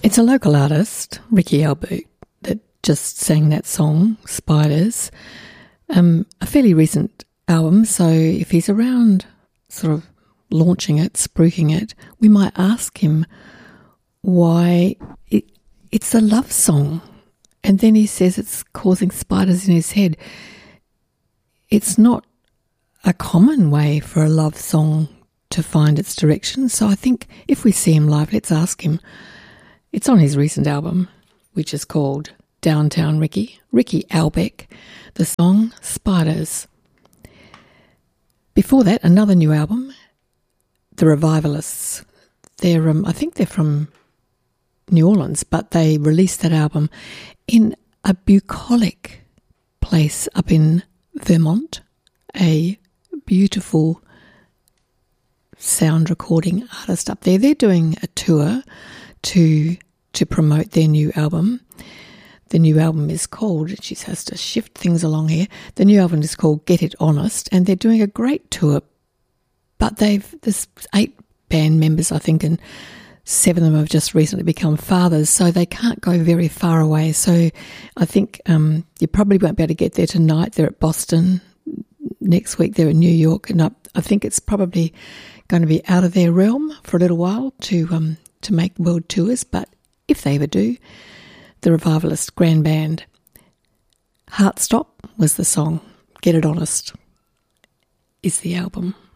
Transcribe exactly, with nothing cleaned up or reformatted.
It's a local artist, Ricky Albert, that just sang that song, Spiders. Um, a fairly recent album, so if he's around sort of launching it, spruiking it, we might ask him why it, it's a love song. And then he says it's causing spiders in his head. It's not a common way for a love song to find its direction. So I think if we see him live, let's ask him. It's on his recent album, which is called Downtown Ricky, Ricky Albeck, the song Spiders. Before that, another new album, The Revivalists. They're, um, I think they're from New Orleans, but they released that album in a bucolic place up in Vermont, a beautiful sound recording artist up there. They're doing a tour to to promote their new album. The new album is called, she has to shift things along here, the new album is called Get It Honest, and they're doing a great tour, but they've, there's eight band members, I think, and seven of them have just recently become fathers, so they can't go very far away. So I think um, you probably won't be able to get there tonight. They're at Boston. Next week they're in New York, and I, I think it's probably going to be out of their realm for a little while to um, to make world tours, but if they ever do, the Revivalist Grand Band. Heartstop was the song. Get It Honest is the album.